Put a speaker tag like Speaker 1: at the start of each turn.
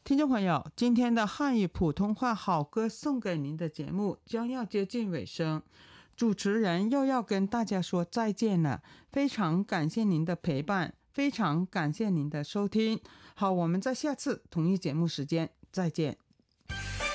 Speaker 1: 听众朋友，今天的汉语普通话好歌送给您的节目将要接近尾声，主持人又要跟大家说再见了，非常感谢您的陪伴，非常感谢您的收听。好，我们在下次同一节目时间再见。